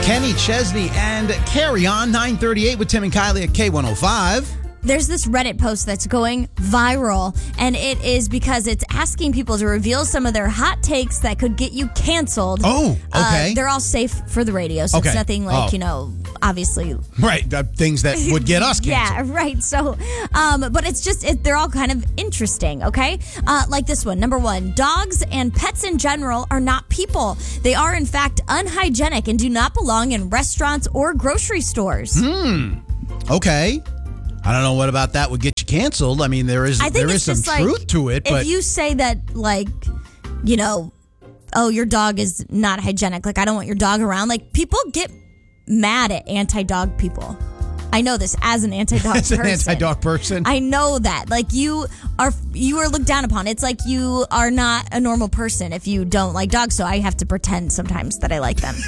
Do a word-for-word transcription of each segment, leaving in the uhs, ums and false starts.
Kenny Chesney and Carry On, nine thirty-eight with Tim and Kylie at K one oh five. There's this Reddit post that's going viral, and it is because it's asking people to reveal some of their hot takes that could get you canceled. Oh, okay. Uh, they're all safe for the radio, so Okay. it's nothing like, Oh. you know, obviously. Right, uh, things that would get us canceled. Yeah, right. So, um, but it's just, it, they're all kind of interesting, okay? Uh, like this one. Number one, dogs and pets in general are not people. They are, in fact, unhygienic and do not belong in restaurants or grocery stores. Hmm. Okay. I don't know what about that would get you canceled. I mean, there is I think there it's is some just like, truth to it, if but you say that, like, you know, oh, your dog is not hygienic, like, I don't want your dog around, like, people get mad at anti-dog people. I know this as an anti-dog as person. an anti-dog person. I know that. Like, you are you are looked down upon. It's like you are not a normal person if you don't like dogs, so I have to pretend sometimes that I like them.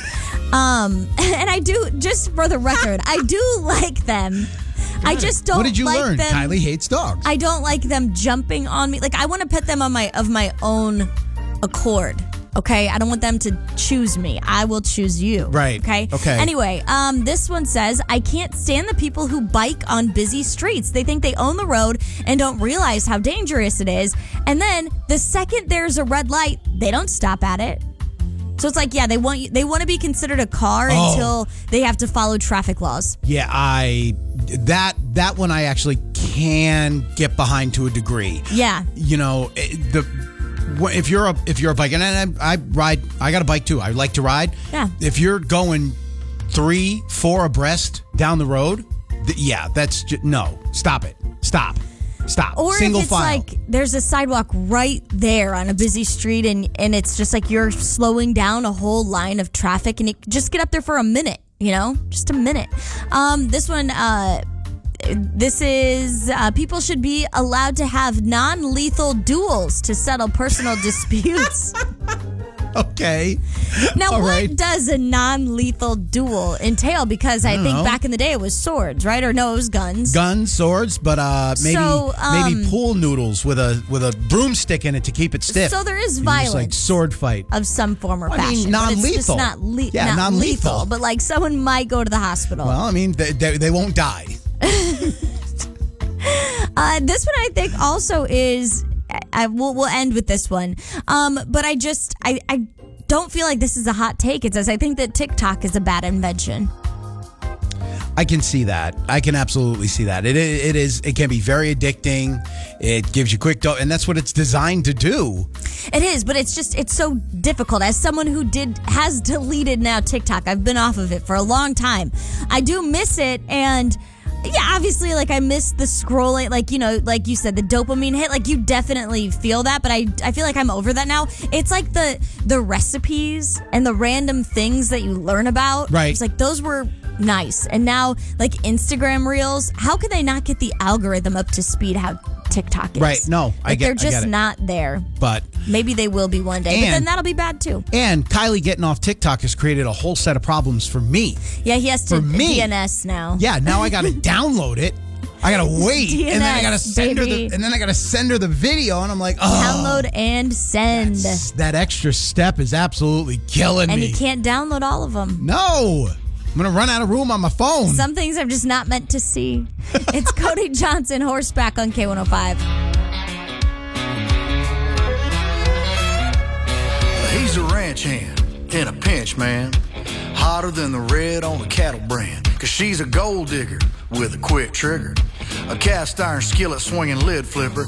um, and I do, just for the record, I do like them. I just don't like them. What did you learn? Kylie hates dogs. I don't like them jumping on me. Like, I want to pet them on my of my own accord. Okay, I don't want them to choose me. I will choose you. Right. Okay. Okay. Anyway, um, this one says, I can't stand the people who bike on busy streets. They think they own the road and don't realize how dangerous it is. And then the second there's a red light, they don't stop at it. So it's like, yeah, they want you, they want to be considered a car Oh. until they have to follow traffic laws. Yeah, I that that one I actually can get behind to a degree. Yeah. You know, it- the if you're a if you're a biker, and I, I ride, I got a bike too. I like to ride. Yeah. If you're going three, four abreast down the road, th- yeah, that's just, no. Stop it. Stop. Stop. Or Single if it's file. like there's a sidewalk right there on a busy street and, and it's just like you're slowing down a whole line of traffic and you just get up there for a minute, you know, just a minute. Um, this one, uh, this is uh, people should be allowed to have non-lethal duels to settle personal disputes. Okay. Now, All what right. does a non-lethal duel entail? Because I, I don't think know. back in the day it was swords, right? Or no, it was guns. Guns, swords, but uh, maybe So, um, maybe pool noodles with a with a broomstick in it to keep it stiff. So there is You just, like violence. sword fight. Of some form or I mean, fashion. But it's just non-lethal. not, le- Yeah, not non-lethal. lethal. But like someone might go to the hospital. Well, I mean, they, they, they won't die. Uh, this one I think also is. I, I we'll, we'll end with this one. Um, but I just I, I don't feel like this is a hot take. It says I think that TikTok is a bad invention. I can see that. I can absolutely see that. It it is. It can be very addicting. It gives you quick dough, and that's what it's designed to do. It is, but it's just it's so difficult. As someone who did has deleted now TikTok, I've been off of it for a long time. I do miss it, and yeah, obviously, like I miss the scrolling, like you know, like you said, the dopamine hit. Like you definitely feel that, but I I feel like I'm over that now. It's like the the recipes and the random things that you learn about. Right. It's like those were nice, and now like Instagram Reels. How can they not get the algorithm up to speed? How TikTok is. Right. No, I Like, get- they're I just get it. not there. But Maybe they will be one day, but And- then that'll be bad too. and Kylie getting off TikTok has created a whole set of problems for me. Yeah, he has to For me. D N S now. Yeah. Now I got to download it. I gotta wait, and then I gotta D N S, send her baby. the, and then I gotta send her the video, and I'm like, oh, Download and send. that's- that extra step is absolutely killing And me. you can't download all of them. No, I'm gonna run out of room on my phone. Some things are just not meant to see. It's Cody Johnson, Horseback on K one oh five. He's a ranch hand in a pinch, man. Hotter than the red on the cattle brand. Cause she's a gold digger with a quick trigger. A cast iron skillet swinging lid flipper.